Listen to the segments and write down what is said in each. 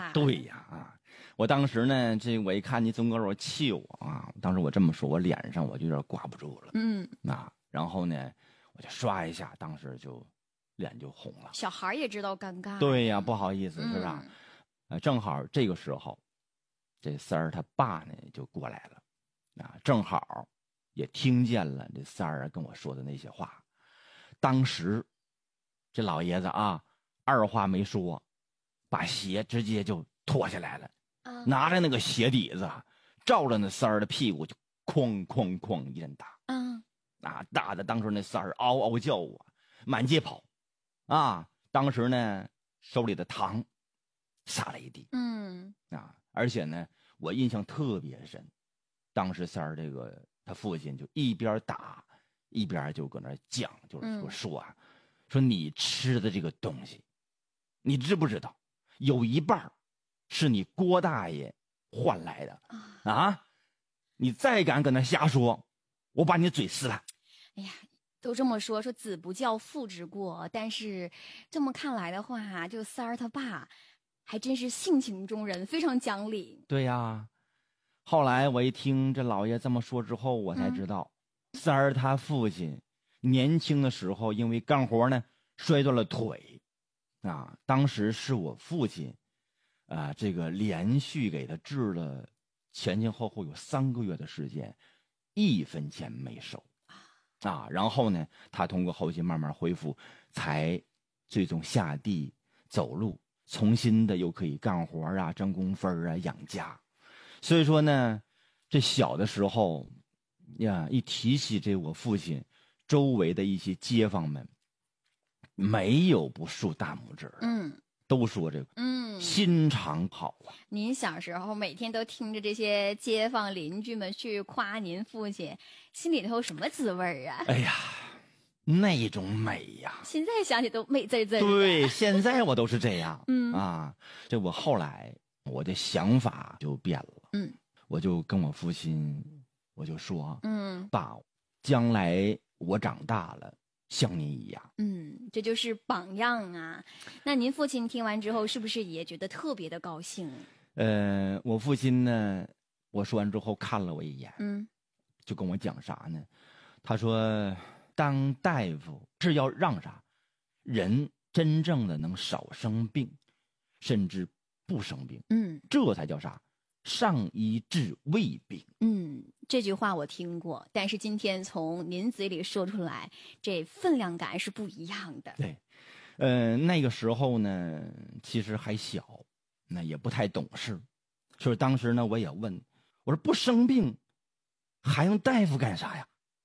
吧？ 对呀我当时呢，我一看你总搁这气我当时我这么说，我脸上我就有点挂不住了。然后呢，我就刷一下，当时就脸就红了。 小孩也知道尴尬。 对呀，不好意思，是吧？正好这个时候，这三儿他爸呢就过来了，正好也听见了这三儿跟我说的那些话。当时这老爷子二话没说，把鞋直接就脱下来了，拿着那个鞋底子照着那三儿的屁股就哐哐哐一阵打。打的当时那三儿嗷嗷叫满街跑当时呢手里的糖撒了一地。而且呢我印象特别深，当时三儿他父亲就一边打一边就搁那讲，就是说你吃的这个东西，你知不知道有一半是你郭大爷换来的你再敢搁那瞎说，我把你嘴撕了。 哎呀，都这么说子不教父之过，但是这么看来的话，就三儿他爸还真是性情中人，非常讲理。 对呀，后来我一听这老爷这么说之后，我才知道，三儿他父亲年轻的时候因为干活呢摔断了腿当时是我父亲这个连续给他治了前后有3个月的时间，1分钱没收然后呢他通过后期慢慢恢复，才最终下地走路，重新的又可以干活挣工分养家。所以说呢，这小的时候一提起这我父亲，周围的一些街坊们没有不竖大拇指都说这个心肠好您小时候每天都听着这些街坊邻居们去夸您父亲，心里头什么滋味啊？ 哎呀，那种美呀！ 现在想起都美滋滋。 对，现在我都是这样这我后来我的想法就变了我就跟我父亲我就说爸，将来我长大了像您一样。 这就是榜样啊。那您父亲听完之后是不是也觉得特别的高兴？ 我父亲呢，我说完之后看了我一眼就跟我讲啥呢？他说当大夫是要让人真正的能少生病，甚至不生病这才叫上医治未病。 这句话我听过，但是今天从您嘴里说出来，这分量感是不一样的。 对，那个时候呢，其实还小，那也不太懂事，所以当时呢，我也问，我说不生病，还用大夫干啥呀？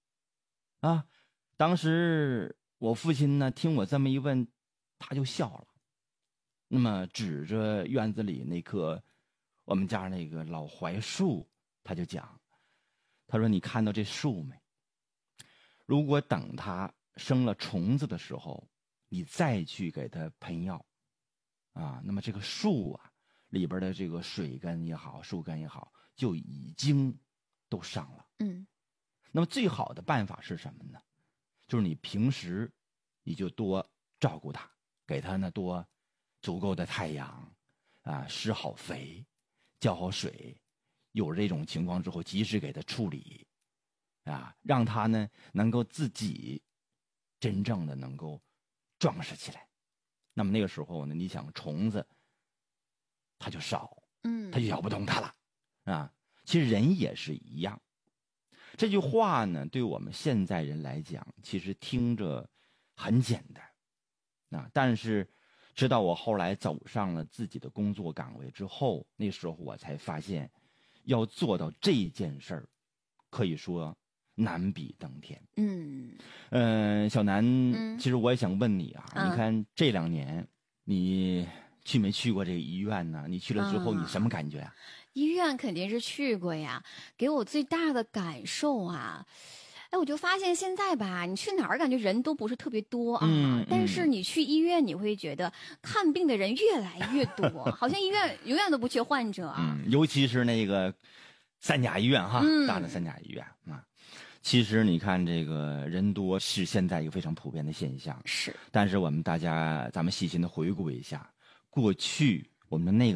当时我父亲呢，听我这么一问，他就笑了，那么指着院子里那棵我们家那个老槐树，他就讲，他说你看到这树没？如果等它生了虫子的时候，你再去给它喷药那么这个树里边的这个水根也好，树根也好，就已经都伤了。那么最好的办法是什么呢？就是你平时你就多照顾它，给它呢多足够的太阳施好肥，浇好水，有这种情况之后及时给它处理让它呢能够自己真正的能够壮实起来。那么那个时候呢，你想虫子它就少它就咬不动它了其实人也是一样。这句话呢对我们现在人来讲其实听着很简单但是直到我后来走上了自己的工作岗位之后，那时候我才发现要做到这件事儿可以说难比登天。小南其实我也想问你你看这2年你去没去过这个医院呢？你去了之后你什么感觉医院肯定是去过呀，给我最大的感受我就发现现在吧，你去哪儿感觉人都不是特别多但是你去医院你会觉得看病的人越来越多好像医院永远都不缺患者尤其是那个3甲医院大的3甲医院其实你看这个人多是现在一个非常普遍的现象， 是， 但是咱们细心的回顾一下过去我们的那个